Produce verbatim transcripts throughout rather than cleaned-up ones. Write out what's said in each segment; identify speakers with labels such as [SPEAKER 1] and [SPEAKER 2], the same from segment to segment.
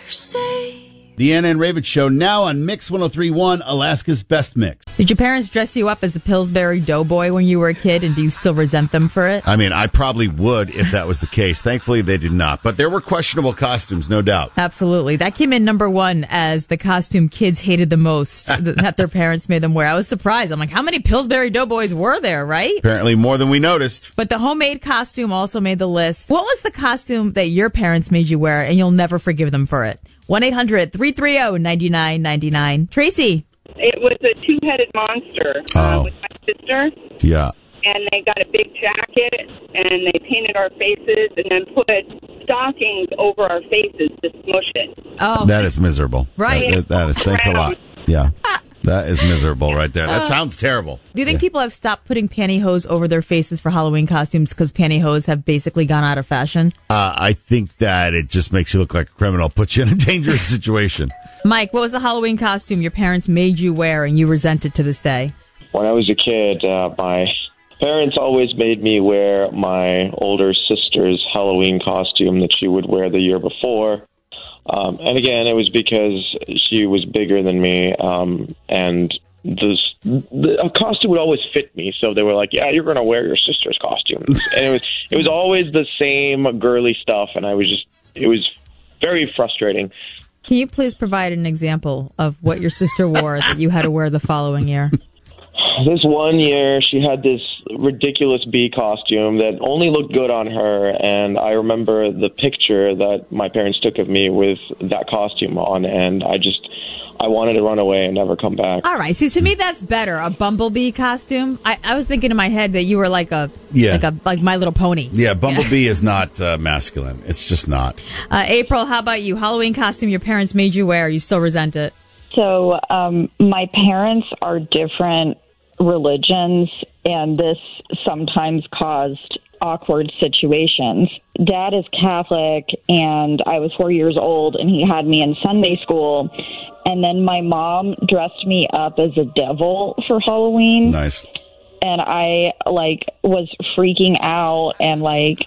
[SPEAKER 1] say.
[SPEAKER 2] The Anna and Raven Show now on Mix one oh three point one, Alaska's Best Mix.
[SPEAKER 3] Did your parents dress you up as the Pillsbury Doughboy when you were a kid, and do you still resent them for it?
[SPEAKER 2] I mean, I probably would if that was the case. Thankfully, they did not. But there were questionable costumes, no doubt.
[SPEAKER 3] Absolutely. That came in number one as the costume kids hated the most that their parents made them wear. I was surprised. I'm like, how many Pillsbury Doughboys were there, right?
[SPEAKER 2] Apparently more than we noticed.
[SPEAKER 3] But the homemade costume also made the list. What was the costume that your parents made you wear, and you'll never forgive them for it? one eight hundred three three zero nine nine nine nine. Tracy.
[SPEAKER 4] It was a two-headed monster uh,
[SPEAKER 2] Oh.
[SPEAKER 4] with my sister.
[SPEAKER 2] Yeah.
[SPEAKER 4] And they got a big jacket, and they painted our faces, and then put stockings over our faces to smush it.
[SPEAKER 3] Oh,
[SPEAKER 2] That is miserable.
[SPEAKER 3] Right.
[SPEAKER 2] That, that is. Thanks a lot. Yeah. That is miserable right there. That sounds terrible.
[SPEAKER 3] Do you think
[SPEAKER 2] Yeah.
[SPEAKER 3] people have stopped putting pantyhose over their faces for Halloween costumes because pantyhose have basically gone out of fashion?
[SPEAKER 2] Uh, I think that it just makes you look like a criminal, puts you in a dangerous situation.
[SPEAKER 3] Mike, what was the Halloween costume your parents made you wear and you resent it to this day?
[SPEAKER 5] When I was a kid, uh, my parents always made me wear my older sister's Halloween costume that she would wear the year before. Um, and again, it was because she was bigger than me, um, and this, the a costume would always fit me. So they were like, "Yeah, you're going to wear your sister's costume," and it was it was always the same girly stuff, and I was just it was very frustrating.
[SPEAKER 3] Can you please provide an example of what your sister wore that you had to wear the following year?
[SPEAKER 5] This one year, she had this ridiculous bee costume that only looked good on her, and I remember the picture that my parents took of me with that costume on, and I just, I wanted to run away and never come back.
[SPEAKER 3] All right. See, to me, that's better. A bumblebee costume. I, I was thinking in my head that you were like a,
[SPEAKER 2] Yeah.
[SPEAKER 3] like a, like My Little Pony.
[SPEAKER 2] Yeah, Bumblebee is not uh, masculine. It's just not.
[SPEAKER 3] Uh, April, how about you? Halloween costume your parents made you wear. You still resent it?
[SPEAKER 6] So um, my parents are different religions, and this sometimes caused awkward situations. Dad is Catholic, and I was four years old, and he had me in Sunday school. And then my mom dressed me up as a devil for Halloween.
[SPEAKER 2] Nice.
[SPEAKER 6] And I, like, was freaking out and, like,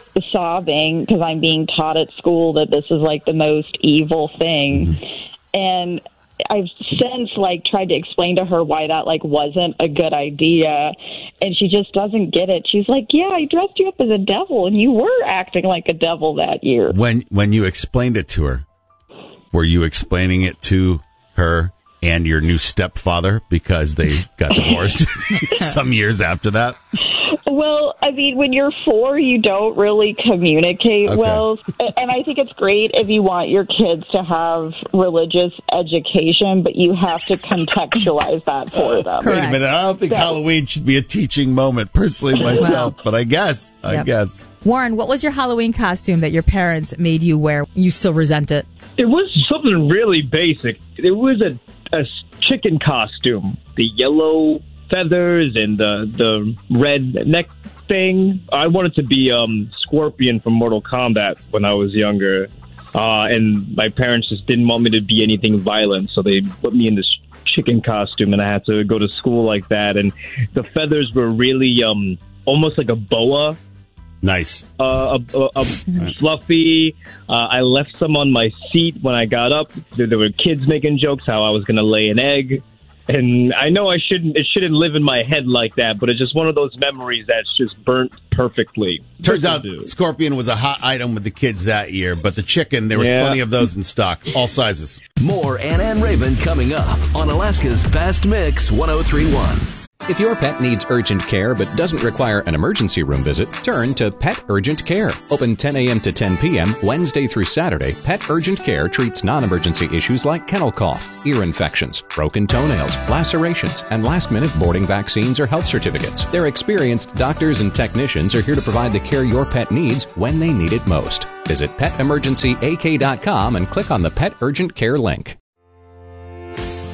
[SPEAKER 6] sobbing because I'm being taught at school that this is, like, the most evil thing. Mm-hmm. And I've since, like, tried to explain to her why that, like, wasn't a good idea, and she just doesn't get it. She's like, yeah, I dressed you up as a devil, and you were acting like a devil that year.
[SPEAKER 2] When when you explained it to her, were you explaining it to her and your new stepfather because they got divorced some years after that?
[SPEAKER 6] Well, I mean, when you're four, you don't really communicate
[SPEAKER 2] Okay.
[SPEAKER 6] well. And I think it's great if you want your kids to have religious education, but you have to contextualize that for them.
[SPEAKER 2] Wait a minute. I don't think
[SPEAKER 6] That-
[SPEAKER 2] Halloween should be a teaching moment, personally, myself. But I guess, I
[SPEAKER 3] Yep.
[SPEAKER 2] guess.
[SPEAKER 3] Warren, what was your Halloween costume that your parents made you wear? You still resent it?
[SPEAKER 7] It was something really basic. It was a, a chicken costume. The yellow feathers and the the red neck thing. I wanted to be um, Scorpion from Mortal Kombat when I was younger. Uh, and my parents just didn't want me to be anything violent, so they put me in this chicken costume, and I had to go to school like that. And the feathers were really um, almost like a boa.
[SPEAKER 2] Nice.
[SPEAKER 7] Uh, a, a, a fluffy. Uh, I left some on my seat when I got up. There, there were kids making jokes how I was going to lay an egg. And I know I shouldn't. It shouldn't live in my head like that, but it's just one of those memories that's just burnt perfectly.
[SPEAKER 2] Turns out Scorpion was a hot item with the kids that year, but the chicken, there was
[SPEAKER 7] Yeah.
[SPEAKER 2] plenty of those in stock, all sizes.
[SPEAKER 8] More Anna and Raven coming up on Alaska's Best Mix one oh three point one.
[SPEAKER 9] If your pet needs urgent care but doesn't require an emergency room visit, turn to Pet Urgent Care. Open ten a.m. to ten p.m. Wednesday through Saturday, Pet Urgent Care treats non-emergency issues like kennel cough, ear infections, broken toenails, lacerations, and last-minute boarding vaccines or health certificates. Their experienced doctors and technicians are here to provide the care your pet needs when they need it most. Visit pet emergency a k dot com and click on the Pet Urgent Care link.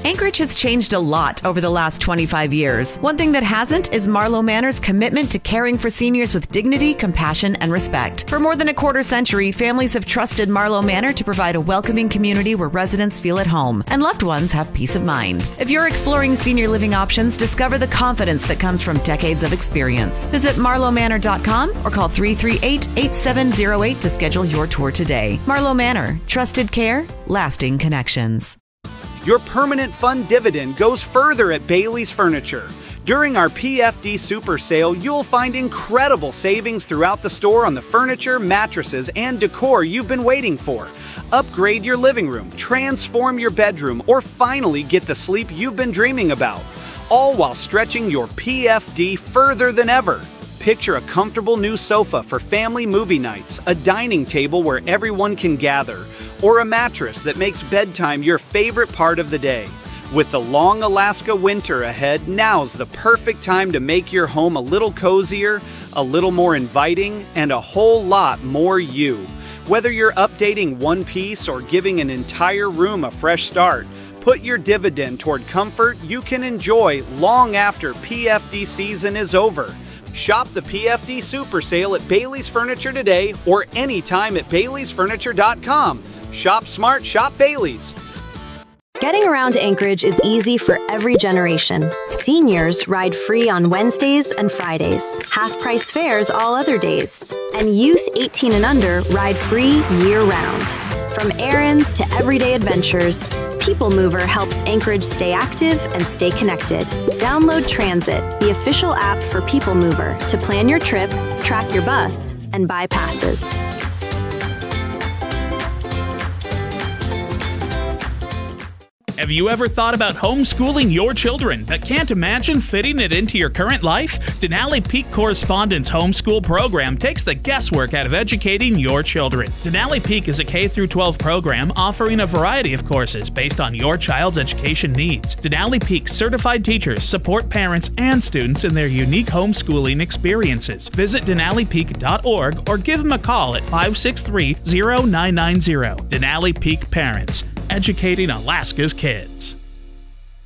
[SPEAKER 1] Anchorage has changed a lot over the last twenty-five years. One thing that hasn't is Marlowe Manor's commitment to caring for seniors with dignity, compassion, and respect. For more than a quarter century, families have trusted Marlowe Manor to provide a welcoming community where residents feel at home and loved ones have peace of mind. If you're exploring senior living options, discover the confidence that comes from decades of experience. Visit marlowe manor dot com or call three three eight, eight seven zero eight to schedule your tour today. Marlowe Manor. Trusted care, lasting connections.
[SPEAKER 10] Your permanent fund dividend goes further at Bailey's Furniture. During our P F D Super Sale, you'll find incredible savings throughout the store on the furniture, mattresses, and decor you've been waiting for. Upgrade your living room, transform your bedroom, or finally get the sleep you've been dreaming about. All while stretching your P F D further than ever. Picture a comfortable new sofa for family movie nights, a dining table where everyone can gather, or a mattress that makes bedtime your favorite part of the day. With the long Alaska winter ahead, now's the perfect time to make your home a little cozier, a little more inviting, and a whole lot more you. Whether you're updating one piece or giving an entire room a fresh start, put your dividend toward comfort you can enjoy long after P F D season is over. Shop the P F D Super Sale at Bailey's Furniture today or anytime at baileys furniture dot com. Shop smart, shop Bailey's.
[SPEAKER 11] Getting around Anchorage is easy for every generation. Seniors ride free on Wednesdays and Fridays, half-price fares all other days, and youth eighteen and under ride free year-round. From errands to everyday adventures, People Mover helps Anchorage stay active and stay connected. Download Transit, the official app for People Mover, to plan your trip, track your bus, and buy passes.
[SPEAKER 12] Have you ever thought about homeschooling your children but can't imagine fitting it into your current life? Denali Peak Correspondence Homeschool Program takes the guesswork out of educating your children. Denali Peak is a K through twelve program offering a variety of courses based on your child's education needs. Denali Peak certified teachers support parents and students in their unique homeschooling experiences. Visit denali peak dot org or give them a call at five six three, zero nine nine zero. Denali Peak Parents. Educating Alaska's kids.